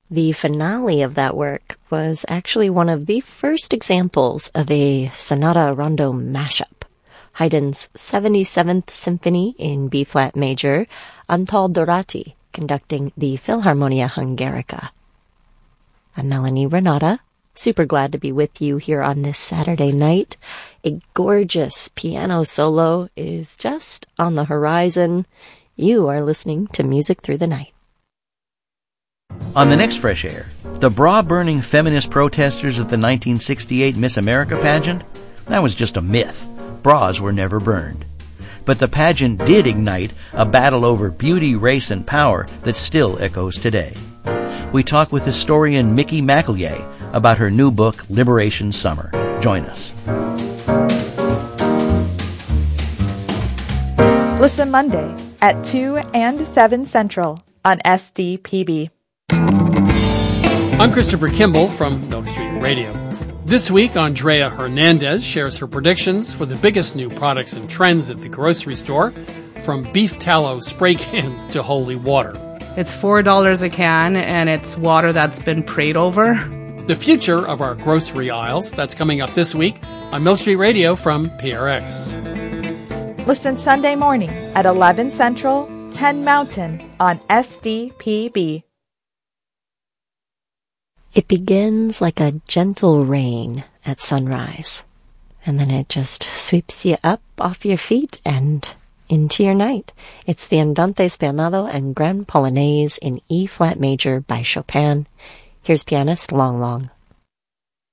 The finale of that work was actually one of the first examples of a sonata rondo mashup. Haydn's 77th Symphony in B-flat major, Antal Dorati conducting the Philharmonia Hungarica. I'm Melanie Renata, super glad to be with you here on this Saturday night. A gorgeous piano solo is just on the horizon. You are listening to Music Through the Night. On the next Fresh Air, the bra-burning feminist protesters at the 1968 Miss America pageant? That was just a myth. Bras were never burned. But the pageant did ignite a battle over beauty, race, and power that still echoes today. We talk with historian Mickey McEllier about her new book, Liberation Summer. Join us. Listen Monday at 2 and 7 Central on SDPB. I'm Christopher Kimball from Milk Street Radio. This week, Andrea Hernandez shares her predictions for the biggest new products and trends at the grocery store, from beef tallow spray cans to holy water. It's $4 a can, and it's water that's been prayed over. The future of our grocery aisles, that's coming up this week on Milk Street Radio from PRX. Listen Sunday morning at 11 Central, 10 Mountain on SDPB. It begins like a gentle rain at sunrise, and then it just sweeps you up off your feet and into your night. It's the Andante Spianato and Grand Polonaise in E-flat major by Chopin. Here's pianist Long Long.